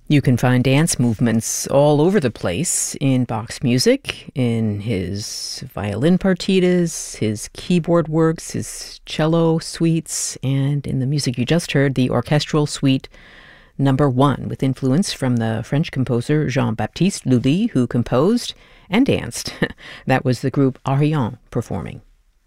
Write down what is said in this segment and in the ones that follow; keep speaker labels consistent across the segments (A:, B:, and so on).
A: You can find dance movements all over the place in Bach's music, in his violin partitas, his keyboard works, his cello suites, and in the music you just heard, the orchestral suite number 1, with influence from the French composer Jean-Baptiste Lully, who composed and danced. That was the group Ariane performing.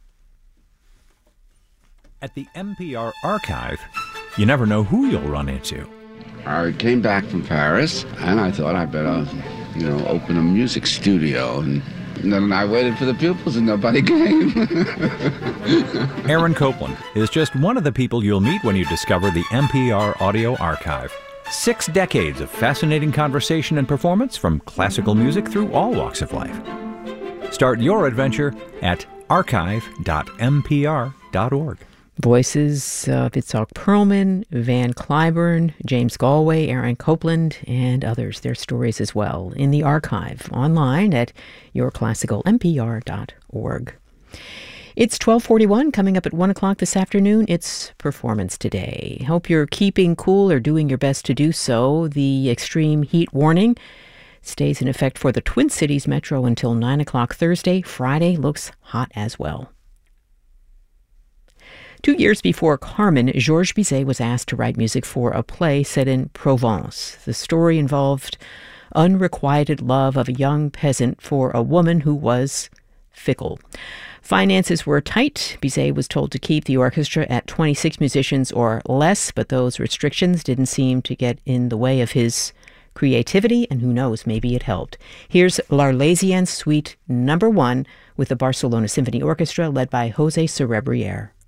B: At the NPR archive, you never know who you'll run into.
C: I came back from Paris, and I thought I better, open a music studio. And then I waited for the pupils, and nobody came.
B: Aaron Copland is just one of the people you'll meet when you discover the NPR Audio Archive. 6 decades of fascinating conversation and performance from classical music through all walks of life. Start your adventure at archive.npr.org.
A: Voices of Itzhak Perlman, Van Cliburn, James Galway, Aaron Copland, and others, their stories as well, in the archive online at yourclassicalnpr.org. It's 12:41, coming up at 1 o'clock this afternoon. It's Performance Today. Hope you're keeping cool or doing your best to do so. The extreme heat warning stays in effect for the Twin Cities Metro until 9 o'clock Thursday. Friday looks hot as well. 2 years before Carmen, Georges Bizet was asked to write music for a play set in Provence. The story involved unrequited love of a young peasant for a woman who was fickle. Finances were tight. Bizet was told to keep the orchestra at 26 musicians or less, but those restrictions didn't seem to get in the way of his creativity, and who knows, maybe it helped. Here's L'Arlésienne Suite number 1 with the Barcelona Symphony Orchestra led by José Cerebriere.